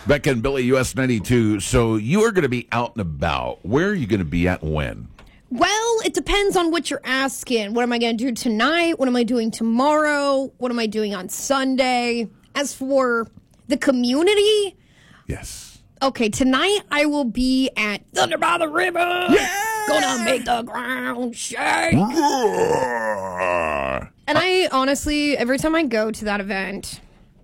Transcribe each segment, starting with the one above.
Becca and Billy, US 92. So you are going to be out and about. Where are you going to be at and when? Well, it depends on what you're asking. What am I going to do tonight? What am I doing tomorrow? What am I doing on Sunday? As for the community, yes. Okay, tonight I will be at Thunder by the River. Yeah! Gonna make the ground shake. And I honestly, every time I go to that event,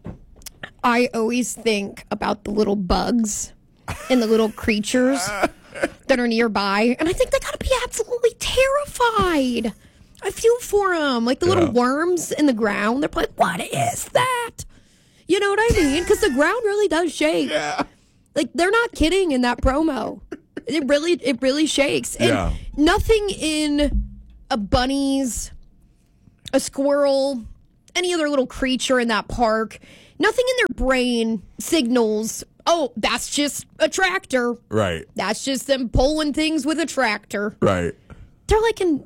I always think about the little bugs and the little creatures that are nearby. And I think they gotta be absolutely terrified. I feel for them. Like the little worms in the ground. They're like, what is that? You know what I mean? Because the ground really does shake. Yeah. Like, they're not kidding in that promo. It really shakes. And nothing in a bunny's, a squirrel, any other little creature in that park, nothing in their brain signals, oh, that's just a tractor. Right. That's just them pulling things with a tractor. Right. They're like in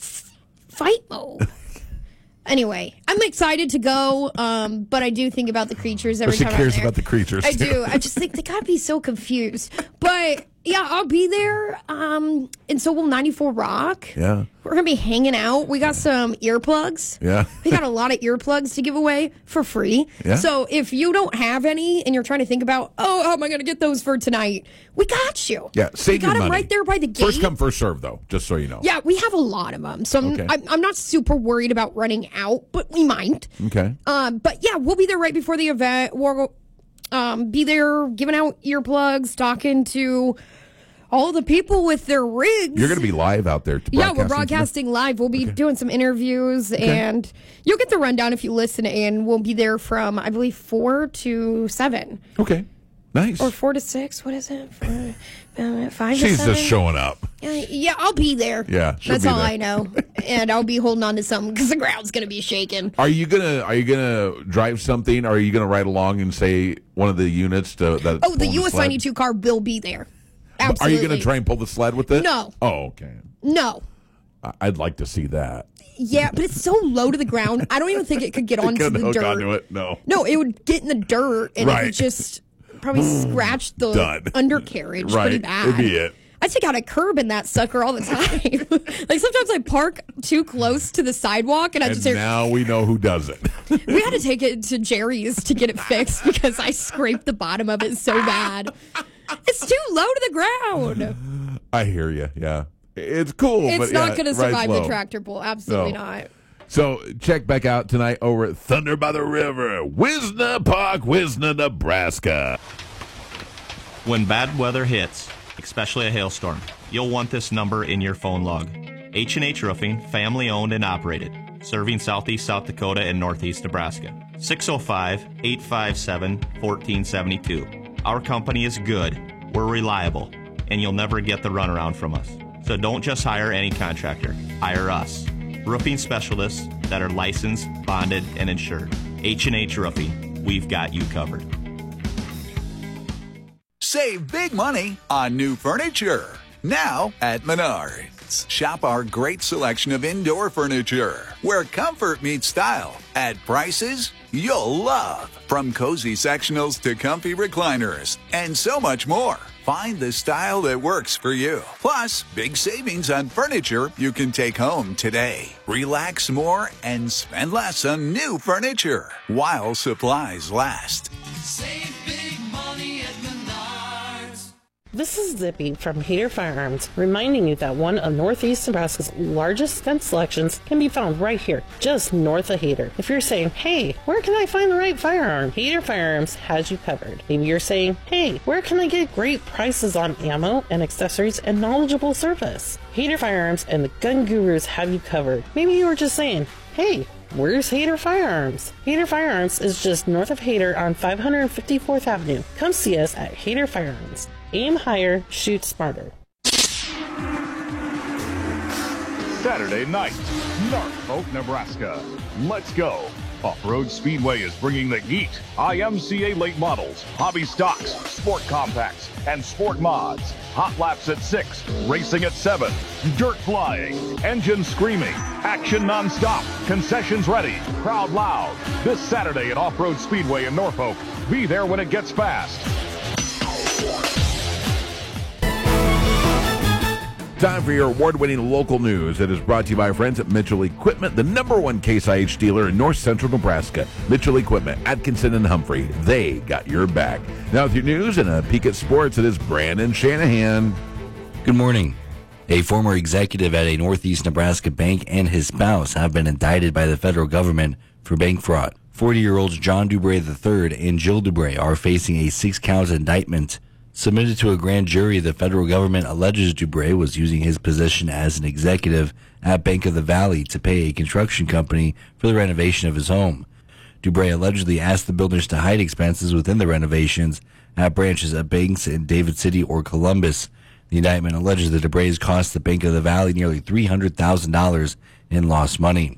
fight mode. Anyway, I'm excited to go, but I do think about the creatures every time I'm there. She cares about the creatures, I do. I just think they gotta be so confused. But yeah, I'll be there. And so will 94 Rock. Yeah. We're gonna be hanging out. We got some earplugs. Yeah. We got a lot of earplugs to give away for free. Yeah. So if you don't have any and you're trying to think about, oh, how am I gonna get those for tonight? We got you. Yeah. Save your money. We got them right there by the gate. First come, first serve, though. Just so you know. Yeah, we have a lot of them, so I'm not super worried about running out, but we might. Okay. But yeah, we'll be there right before the event. We'll be there giving out earplugs, talking to all the people with their rigs. You're going to be live out there. Yeah, we're broadcasting live. We'll be doing some interviews, and you'll get the rundown if you listen. And we'll be there from, I believe, 4 to 7. Okay. Nice. Or 4 to 6. What is it? 5 to 7? She's just showing up. Yeah, I'll be there. Yeah, that's all I know. And I'll be holding on to something because the ground's going to be shaking. Are you gonna drive something? Or are you gonna ride along and say one of the units to that? Oh, the US 92 car will be there. Absolutely. Are you gonna try and pull the sled with it? No. Oh, okay. No. I'd like to see that. Yeah, but it's so low to the ground. I don't even think it could get onto the dirt. Onto it? No. No, it would get in the dirt and it would just probably scratch the undercarriage pretty bad. It'd be it. I take out a curb in that sucker all the time. Like sometimes I park too close to the sidewalk and I just hear. Now we know who does it. We had to take it to Jerry's to get it fixed because I scraped the bottom of it so bad. It's too low to the ground. I hear you. Yeah, it's cool. It's not going to survive the tractor pull. Absolutely not. So check back out tonight over at Thunder by the River, Wisna Park, Wisna, Nebraska. When bad weather hits, especially a hailstorm, you'll want this number in your phone log. H&H Roofing, family owned and operated, serving southeast South Dakota and northeast Nebraska. 605-857-1472. Our company is good, we're reliable, and you'll never get the runaround from us. So don't just hire any contractor, hire us. Roofing specialists that are licensed, bonded, and insured. H&H Roofing, we've got you covered. Save big money on new furniture. Now at Menards. Shop our great selection of indoor furniture, where comfort meets style, at prices you'll love. From cozy sectionals to comfy recliners, and so much more. Find the style that works for you. Plus, big savings on furniture you can take home today. Relax more and spend less on new furniture while supplies last. Save big money at Menards. This is Zippy from Hader Firearms, reminding you that one of Northeast Nebraska's largest gun selections can be found right here, just north of Hader. If you're saying, hey, where can I find the right firearm? Hader Firearms has you covered. Maybe you're saying, hey, where can I get great prices on ammo and accessories and knowledgeable service? Hader Firearms and the Gun Gurus have you covered. Maybe you were just saying, hey, where's Hader Firearms? Hader Firearms is just north of Hader on 554th Avenue. Come see us at Hader Firearms. Aim higher, shoot smarter. Saturday night, Norfolk, Nebraska. Let's go. Off-Road Speedway is bringing the heat. IMCA late models, hobby stocks, sport compacts, and sport mods. Hot laps at 6, racing at 7, dirt flying, engine screaming, action nonstop, concessions ready, crowd loud. This Saturday at Off-Road Speedway in Norfolk. Be there when it gets fast. Time for your award-winning local news. It is brought to you by our friends at Mitchell Equipment, the #1 Case IH dealer in north central Nebraska. Mitchell Equipment, Atkinson and Humphrey. They got your back. Now with your news and a peek at sports, it is Brandon Shanahan. Good morning. A former executive at a northeast Nebraska bank and his spouse have been indicted by the federal government for bank fraud. 40-year-olds John Dubray III and Jill Dubray are facing a 6-count indictment. Submitted to a grand jury, the federal government alleges Dubray was using his position as an executive at Bank of the Valley to pay a construction company for the renovation of his home. Dubray allegedly asked the builders to hide expenses within the renovations at branches of banks in David City or Columbus. The indictment alleges that Dubray's cost the Bank of the Valley nearly $300,000 in lost money.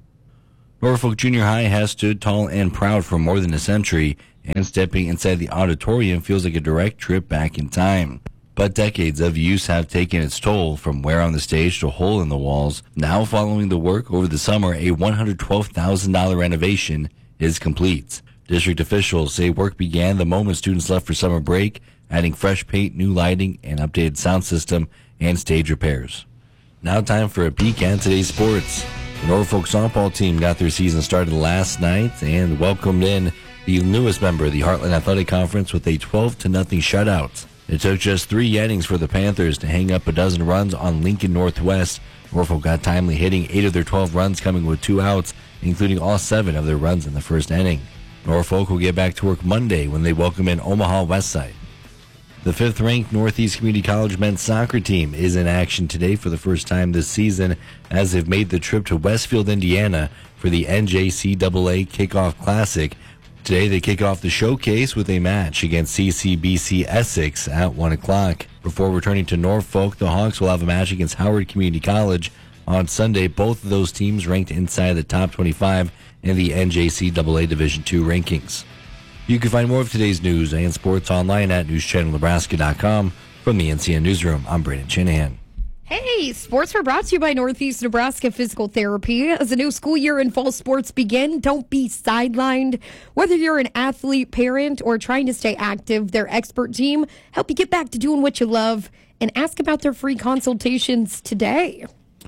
Norfolk Junior High has stood tall and proud for more than a century, and stepping inside the auditorium feels like a direct trip back in time. But decades of use have taken its toll, from wear on the stage to hole in the walls. Now, following the work over the summer, a $112,000 renovation is complete. District officials say work began the moment students left for summer break, adding fresh paint, new lighting, an updated sound system, and stage repairs. Now time for a peek at today's sports. The Norfolk softball team got their season started last night and welcomed in the newest member of the Heartland Athletic Conference with a 12-0 shutout. It took just 3 innings for the Panthers to hang up a dozen runs on Lincoln Northwest. Norfolk got timely, hitting 8 of their 12 runs, coming with 2 outs, including all 7 of their runs in the first inning. Norfolk will get back to work Monday when they welcome in Omaha Westside. The 5th-ranked Northeast Community College men's soccer team is in action today for the first time this season, as they've made the trip to Westfield, Indiana for the NJCAA Kickoff Classic. Today they kick off the showcase with a match against CCBC Essex at 1 o'clock. Before returning to Norfolk, the Hawks will have a match against Howard Community College on Sunday. Both of those teams ranked inside the top 25 in the NJCAA Division II rankings. You can find more of today's news and sports online at newschannelnebraska.com. From the NCN Newsroom, I'm Brandon Shanahan. Hey, sports are brought to you by Northeast Nebraska Physical Therapy. As the new school year and fall sports begin, don't be sidelined. Whether you're an athlete, parent, or trying to stay active, their expert team help you get back to doing what you love, and ask about their free consultations today.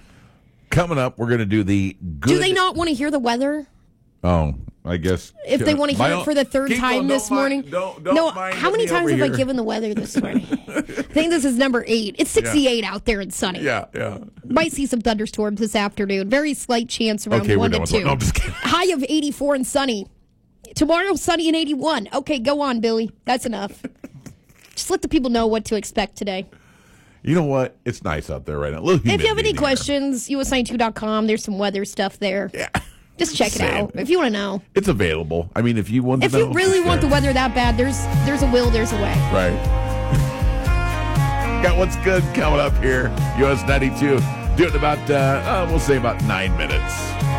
Coming up, we're going to do the good... Do they not want to hear the weather? Oh, I guess. If they want to hear it for the third time this morning. Don't mind how many me times over have I here. given the weather this morning? I think this is number 8. It's 68 out there and sunny. Yeah. Might see some thunderstorms this afternoon. Very slight chance around Okay, 1 we're to done with 2. one. No, I'm just kidding. High of 84 and sunny. Tomorrow, sunny and 81. Okay, go on, Billy. That's enough. Just let the people know what to expect today. You know what? It's nice out there right now. A little If you have humidity any in the air. questions, US92.com. There's some weather stuff there. Yeah. Just check it Same. out if you want to know. It's available. I mean, if you want to If know. you really it's want the there. weather that bad, there's a will, there's a way. Right. Got what's good coming up here. US 92. Do it in about, we'll say about 9 minutes.